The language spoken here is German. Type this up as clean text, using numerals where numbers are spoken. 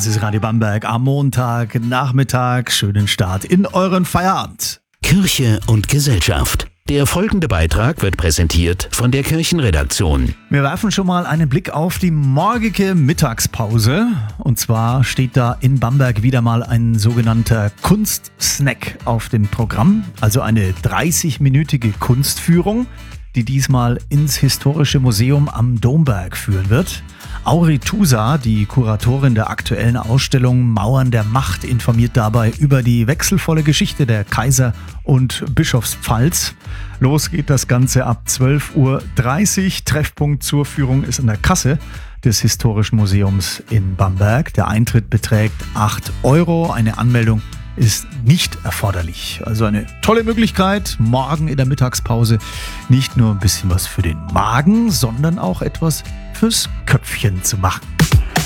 Das ist Radio Bamberg am Montagnachmittag. Schönen Start in euren Feierabend. Kirche und Gesellschaft. Der folgende Beitrag wird präsentiert von der Kirchenredaktion. Wir werfen schon mal einen Blick auf die morgige Mittagspause. Und zwar steht da in Bamberg wieder mal ein sogenannter Kunstsnack auf dem Programm. Also eine 30-minütige Kunstführung, die diesmal ins Historische Museum am Domberg führen wird. Auri Tusa, die Kuratorin der aktuellen Ausstellung Mauern der Macht, informiert dabei über die wechselvolle Geschichte der Kaiser- und Bischofspfalz. Los geht das Ganze ab 12:30 Uhr. Treffpunkt zur Führung ist an der Kasse des Historischen Museums in Bamberg. Der Eintritt beträgt 8 Euro. Eine Anmeldung ist nicht erforderlich. Also eine tolle Möglichkeit, morgen in der Mittagspause nicht nur ein bisschen was für den Magen, sondern auch etwas fürs Köpfchen zu machen.